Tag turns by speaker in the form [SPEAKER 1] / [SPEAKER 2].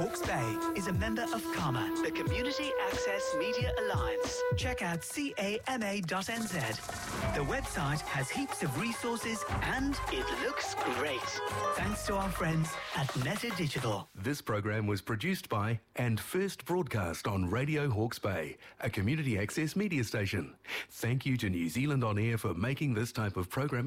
[SPEAKER 1] Hawke's Bay is a member of CAMA, the Community Access Media Alliance. Check out CAMA.nz. The website has heaps of resources and it looks great. Thanks to our friends at Meta Digital.
[SPEAKER 2] This program was produced by and first broadcast on Radio Hawke's Bay, a community access media station. Thank you to New Zealand On Air for making this type of programming